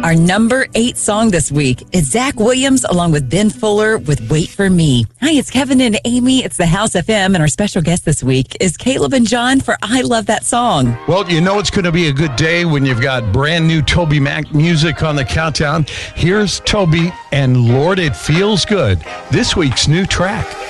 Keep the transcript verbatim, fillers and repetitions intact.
Our number eight song this week is Zach Williams along with Ben Fuller with Wait For Me. Hi, it's Kevin and Amy. It's the House F M, and our special guest this week is Caleb and John for I Love That Song. Well, you know it's going to be a good day when you've got brand new Toby Mac music on the countdown. Here's Toby and Lord, It Feels Good, this week's new track.